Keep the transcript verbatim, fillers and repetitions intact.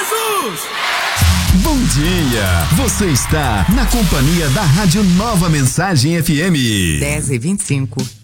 Jesus! Bom dia! Você está na companhia da Rádio Nova Mensagem F M. dez e vinte e cinco.